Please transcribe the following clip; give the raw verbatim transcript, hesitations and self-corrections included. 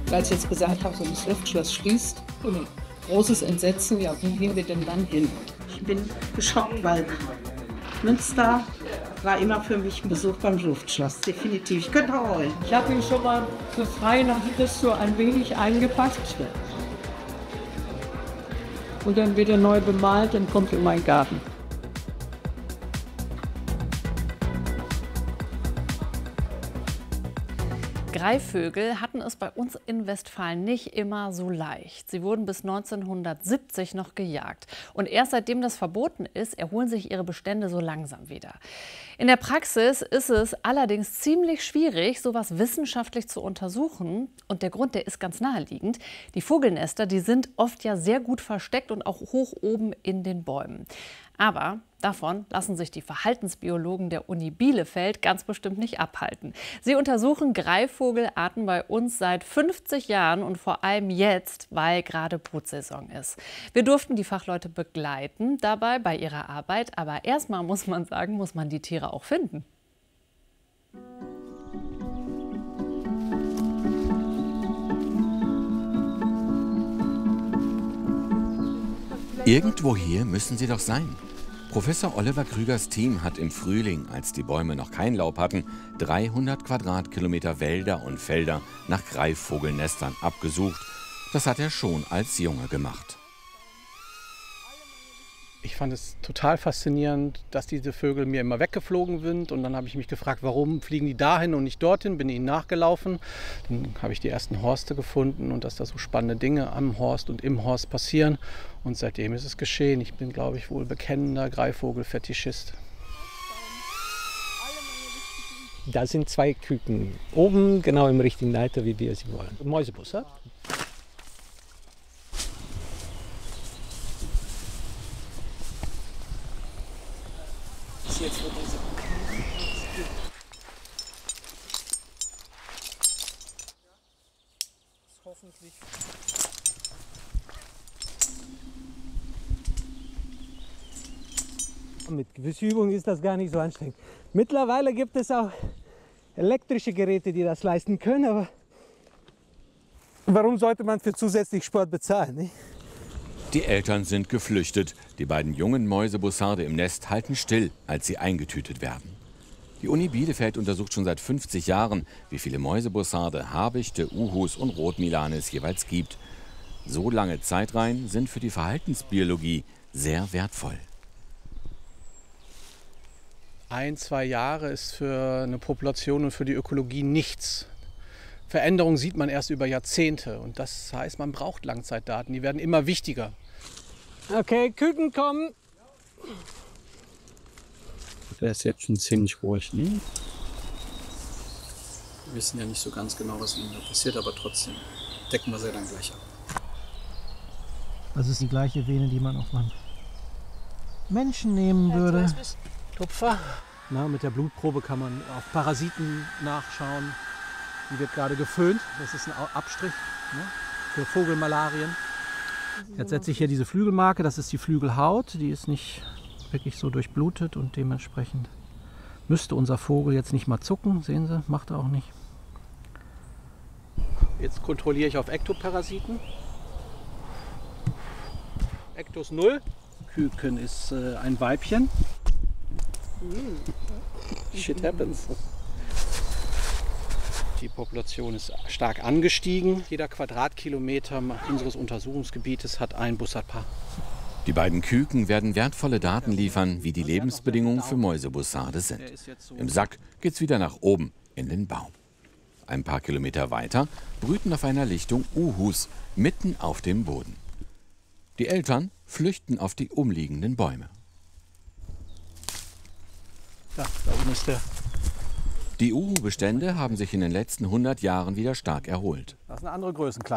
Als ich jetzt gesagt habe, so das Luftschloss schließt, und ein großes Entsetzen, ja, wo gehen wir denn dann hin? Ich bin geschockt, weil Münster war immer für mich ein Besuch beim Luftschloss, definitiv. Ich könnte heulen. Ich habe ihn schon mal für Weihnachten so ein wenig eingepackt. Und dann wird er neu bemalt und kommt in meinen Garten. Greifvögel hatten es bei uns in Westfalen nicht immer so leicht. Sie wurden bis neunzehnhundertsiebzig noch gejagt. Und erst seitdem das verboten ist, erholen sich ihre Bestände so langsam wieder. In der Praxis ist es allerdings ziemlich schwierig, sowas wissenschaftlich zu untersuchen. Und der Grund, der ist ganz naheliegend. Die Vogelnester, die sind oft ja sehr gut versteckt und auch hoch oben in den Bäumen. Aber davon lassen sich die Verhaltensbiologen der Uni Bielefeld ganz bestimmt nicht abhalten. Sie untersuchen Greifvogelarten bei uns seit fünfzig Jahren und vor allem jetzt, weil gerade Brutsaison ist. Wir durften die Fachleute begleiten dabei bei ihrer Arbeit, aber erstmal muss man sagen, muss man die Tiere auch finden. Irgendwo hier müssen sie doch sein. Professor Oliver Krügers Team hat im Frühling, als die Bäume noch kein Laub hatten, dreihundert Quadratkilometer Wälder und Felder nach Greifvogelnestern abgesucht. Das hat er schon als Junge gemacht. Ich fand es total faszinierend, dass diese Vögel mir immer weggeflogen sind. Und dann habe ich mich gefragt, warum fliegen die dahin und nicht dorthin? Bin ihnen nachgelaufen. Dann habe ich die ersten Horste gefunden und dass da so spannende Dinge am Horst und im Horst passieren. Und seitdem ist es geschehen. Ich bin, glaube ich, wohl bekennender Greifvogel-Fetischist. Da sind zwei Küken. Oben genau im richtigen Leiter, wie wir sie wollen. Mäusebussard. Jetzt wird diese hoffentlich. Mit gewisser Übung ist das gar nicht so anstrengend. Mittlerweile gibt es auch elektrische Geräte, die das leisten können, aber warum sollte man für zusätzlich Sport bezahlen, nicht? Die Eltern sind geflüchtet. Die beiden jungen Mäusebussarde im Nest halten still, als sie eingetütet werden. Die Uni Bielefeld untersucht schon seit fünfzig Jahren, wie viele Mäusebussarde, Habichte, Uhus und Rotmilane es jeweils gibt. So lange Zeitreihen sind für die Verhaltensbiologie sehr wertvoll. Ein, zwei Jahre ist für eine Population und für die Ökologie nichts. Veränderungen sieht man erst über Jahrzehnte und das heißt, man braucht Langzeitdaten, die werden immer wichtiger. Okay, Küken kommen. Der ist jetzt schon ziemlich ruhig, ne? Wir wissen ja nicht so ganz genau, was ihnen da passiert, aber trotzdem decken wir sie dann gleich ab. Das ist die gleiche Vene, die man auf einen Menschen nehmen würde. Tupfer. Na, mit der Blutprobe kann man auf Parasiten nachschauen. Die wird gerade geföhnt. Das ist ein Abstrich, ne, für Vogelmalarien. Jetzt setze ich hier diese Flügelmarke. Das ist die Flügelhaut. Die ist nicht wirklich so durchblutet und dementsprechend müsste unser Vogel jetzt nicht mal zucken. Sehen Sie, macht er auch nicht. Jetzt kontrolliere ich auf Ektoparasiten. Ektos null. Küken ist äh, ein Weibchen. Shit happens. Die Population ist stark angestiegen. Jeder Quadratkilometer unseres Untersuchungsgebietes hat ein Bussardpaar. Die beiden Küken werden wertvolle Daten liefern, wie die Lebensbedingungen für Mäusebussarde sind. Im Sack geht's wieder nach oben in den Baum. Ein paar Kilometer weiter brüten auf einer Lichtung Uhus mitten auf dem Boden. Die Eltern flüchten auf die umliegenden Bäume. Da, da oben ist der. Die Uhu-Bestände haben sich in den letzten hundert Jahren wieder stark erholt. Das ist eine andere Größenklasse.